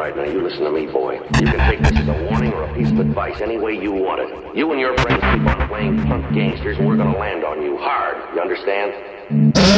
right, now you listen to me, boy. You can take this as a warning or a piece of advice any way you want it. You and your friends keep on playing punk gangsters and we're gonna land on you hard. You understand?